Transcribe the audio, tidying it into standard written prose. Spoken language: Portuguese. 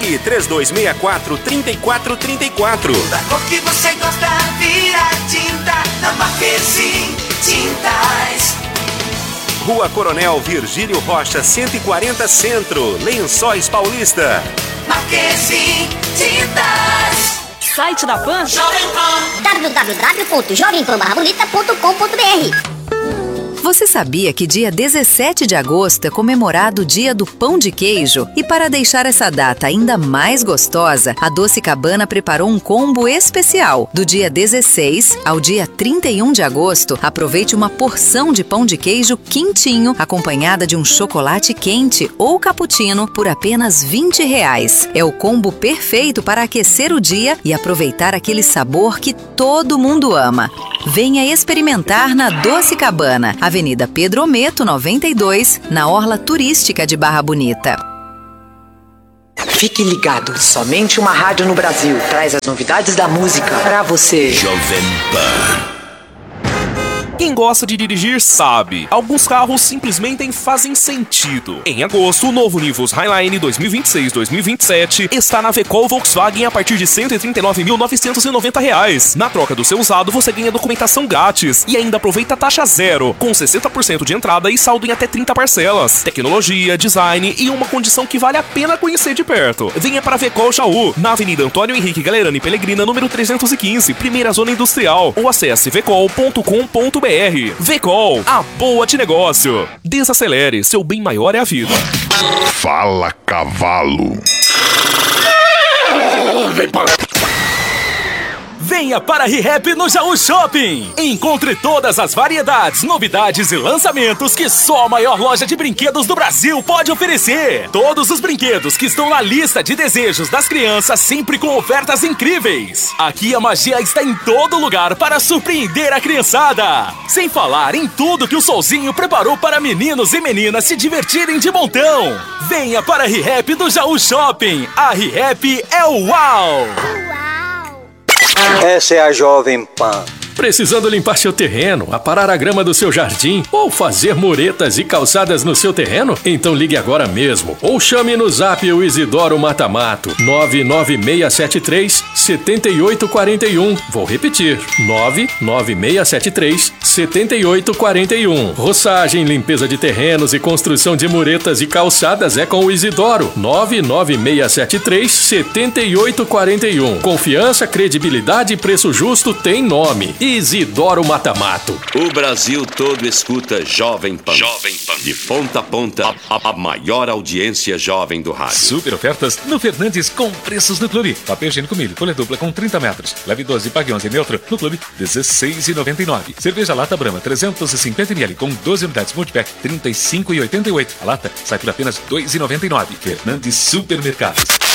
Ligue 3264-3434. Da cor que você gosta, vira tinta na Marquezine Tintas. Rua Coronel Virgílio Rocha, 140 Centro, Lençóis Paulista. Marquezine Tintas. Site da Pan? Jovem Pan. www.jovempanbarrabonita.com.br. Você sabia que dia 17 de agosto é comemorado o Dia do Pão de Queijo? E para deixar essa data ainda mais gostosa, a Doce Cabana preparou um combo especial. Do dia 16 ao dia 31 de agosto, aproveite uma porção de pão de queijo quentinho, acompanhada de um chocolate quente ou cappuccino por apenas R$20. É o combo perfeito para aquecer o dia e aproveitar aquele sabor que todo mundo ama. Venha experimentar na Doce Cabana, Avenida Pedro Ometo, 92, na Orla Turística de Barra Bonita. Fique ligado, somente uma rádio no Brasil traz as novidades da música pra você. Jovem Pan. Quem gosta de dirigir sabe, alguns carros simplesmente fazem sentido. Em agosto, o novo Nivus Highline 2026-2027 está na Vecol Volkswagen a partir de R$ 139.990. Na troca do seu usado, você ganha documentação grátis e ainda aproveita a taxa zero, com 60% de entrada e saldo em até 30 parcelas. Tecnologia, design e uma condição que vale a pena conhecer de perto. Venha para a Vecol Jaú, na Avenida Antônio Henrique Galerani Pelegrina, número 315, primeira zona industrial, ou acesse vecol.com.br. Vecol, a boa de negócio. Desacelere, seu bem maior é a vida. Fala, cavalo. Venha para a ReHap no Jaú Shopping. Encontre todas as variedades, novidades e lançamentos que só a maior loja de brinquedos do Brasil pode oferecer. Todos os brinquedos que estão na lista de desejos das crianças, sempre com ofertas incríveis. Aqui a magia está em todo lugar para surpreender a criançada. Sem falar em tudo que o Solzinho preparou para meninos e meninas se divertirem de montão. Venha para a ReHap do Jaú Shopping. A ReHap é o uau! Essa é a Jovem Pan. Precisando limpar seu terreno, aparar a grama do seu jardim ou fazer muretas e calçadas no seu terreno? Então ligue agora mesmo ou chame no zap o Isidoro Matamato 99673-7841. Vou repetir, 99673-7841. Roçagem, limpeza de terrenos e construção de muretas e calçadas é com o Isidoro 99673-7841. Confiança, credibilidade e preço justo tem nome. Isidoro Matamato. O Brasil todo escuta Jovem Pan. Jovem Pan. De ponta a ponta, a maior audiência jovem do rádio. Super ofertas no Fernandes com preços no Clube. Papel higiênico milho, folha dupla com 30 metros. Leve 12 e pague 11 neutro. No Clube, R$16,99. Cerveja lata Brahma 350ml com 12 unidades multipack, R$35,88. A lata sai por apenas R$2,99. Fernandes Supermercados.